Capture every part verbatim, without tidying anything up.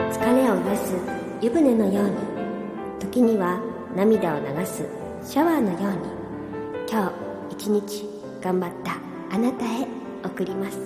疲れを癒す湯船のように、時には涙を流すシャワーのように、今日一日頑張ったあなたへ送ります。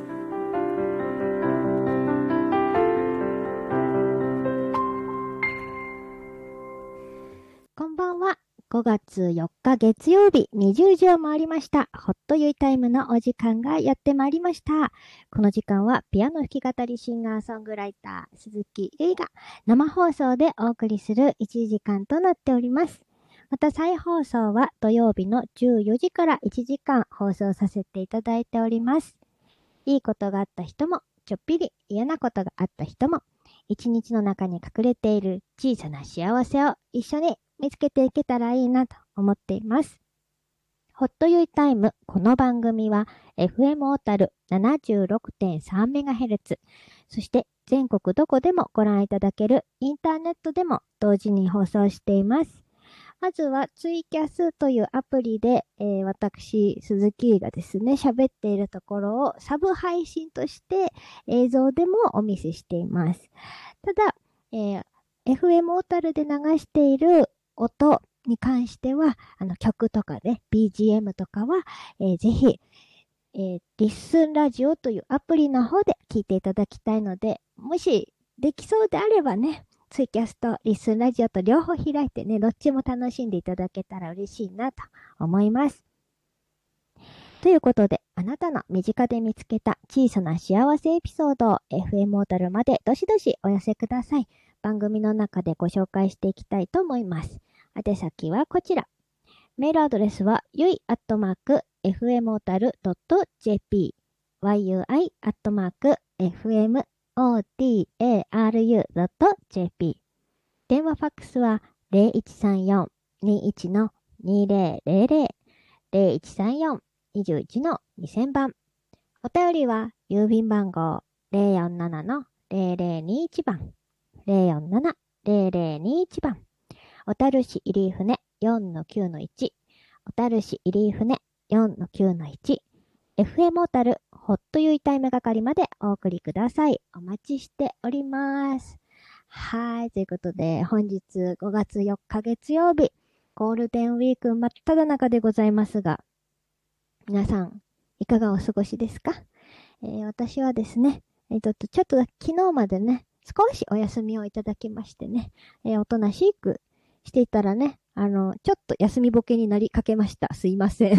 こんばんは。ごがつよっか月曜日にじゅうじを回りました。ホットユイタイムのお時間がやってまいりました。この時間はピアノ弾き語りシンガーソングライター鈴木ゆいが生放送でお送りするいちじかんとなっております。また再放送は土曜日のじゅうよじからいちじかん放送させていただいております。いいことがあった人も、ちょっぴり嫌なことがあった人も、一日の中に隠れている小さな幸せを一緒に見つけていけたらいいなと思っています。ホットユイタイム、この番組は エフエム 小樽 ななじゅうろくてんさんメガヘルツ、そして全国どこでもご覧いただけるインターネットでも同時に放送しています。まずはツイキャスというアプリで、えー、私、鈴木がですね、喋っているところをサブ配信として映像でもお見せしています。ただ、えー、エフエム 小樽で流している音に関しては、あの曲とかね、ビージーエム とかは、えー、ぜひ、えー、リッスンラジオというアプリの方で聞いていただきたいので、もしできそうであればね、ツイキャスとリッスンラジオと両方開いてね、どっちも楽しんでいただけたら嬉しいなと思います。ということで、あなたの身近で見つけた小さな幸せエピソードを エフエム 小樽までどしどしお寄せください。番組の中でご紹介していきたいと思います。宛先はこちら。メールアドレスはゆいアットマーク エフエム 小樽 ドット ジェーピー ユイアットマーク エフエム オータル ドット ジェーピー。電話ファックスは ゼロいちさんよん にいち にゼロゼロゼロ ゼロいちさんよん にいち にせんばん。お便りは郵便番号 ゼロよんなな ゼロゼロにいち 番。ゼロよんなな ゼロゼロにいち 番。小樽市入船 よんのきゅうのいち。小樽市入船 よんのきゅうのいち。エフエム 小樽ホットユイタイム係までお送りください。お待ちしております。はい。ということで、本日ごがつよっか月曜日、ゴールデンウィーク真っ只中でございますが、皆さん、いかがお過ごしですか？えー、私はですね、えー、ちょっと、ちょっと昨日までね、少しお休みをいただきましてね、えー、おとなしくしていたらね、あの、ちょっと休みボケになりかけました。すいません。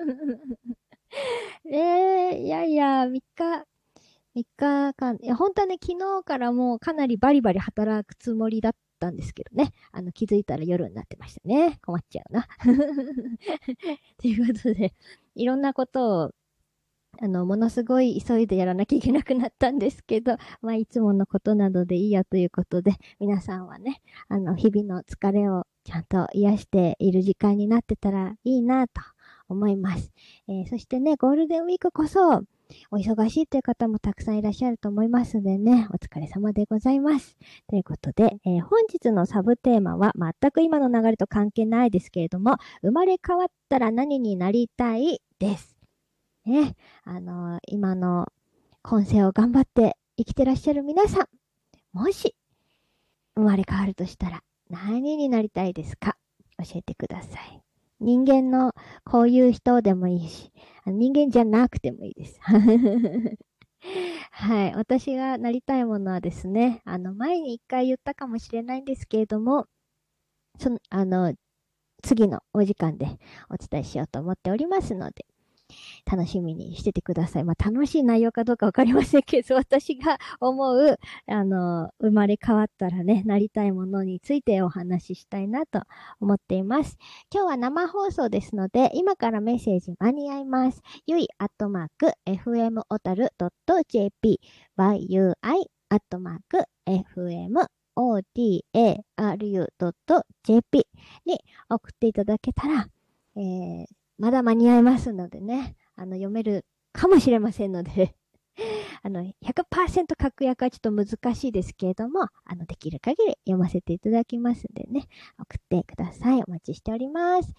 えー、いやいや、みっか、みっかかん、いや、本当はね、昨日からもうかなりバリバリ働くつもりだったんですけどね。あの、気づいたら夜になってましたね。困っちゃうな。ということで、いろんなことを、あの、ものすごい急いでやらなきゃいけなくなったんですけど、まあ、いつものことなどでいいやということで、皆さんはね、あの、日々の疲れをちゃんと癒している時間になってたらいいなと思います。えー、そしてね、ゴールデンウィークこそ、お忙しいという方もたくさんいらっしゃると思いますのでね、お疲れ様でございます。ということで、えー、本日のサブテーマは全く今の流れと関係ないですけれども、生まれ変わったら何になりたいです。ね、あのー、今の今世を頑張って生きてらっしゃる皆さん、もし生まれ変わるとしたら何になりたいですか？教えてください。人間のこういう人でもいいし、人間じゃなくてもいいです。はい。私がなりたいものはですね、あの、前に一回言ったかもしれないんですけれども、その、あの、次のお時間でお伝えしようと思っておりますので、楽しみにしててください。まあ、楽しい内容かどうかわかりませんけど、私が思う、あの、生まれ変わったらね、なりたいものについてお話ししたいなと思っています。今日は生放送ですので、今からメッセージ間に合います。ゆいアットマーク エフエム 小樽 ドット ジェーピー ユイアットマーク エフエム オータル ドット ジェーピー に送っていただけたら、えーまだ間に合いますのでね、あの、読めるかもしれませんので、あの、ひゃくパーセント 確約はちょっと難しいですけれども、あの、できる限り読ませていただきますんでね、送ってください。お待ちしております。